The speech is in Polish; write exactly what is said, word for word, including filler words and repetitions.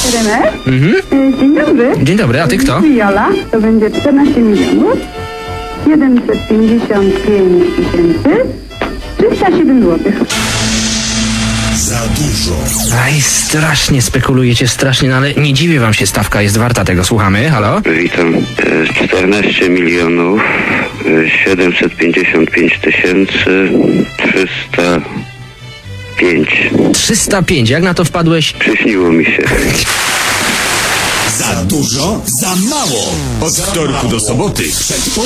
R M S? Mhm. Y, Dzień dobry. Dzień dobry, a ty kto? Jola, to będzie czternaście milionów siedemset pięćdziesiąt pięć tysięcy trzysta siedem złotych. Za dużo. Aj, strasznie spekulujecie, strasznie, no ale nie dziwię wam się, stawka jest warta tego. Słuchamy, halo? Witam. E, czternaście milionów siedemset pięćdziesiąt pięć tysięcy trzysta pięć. trzysta pięć, jak na to wpadłeś? Przyśniło mi się. Za dużo, za mało. Od wtorku do soboty przed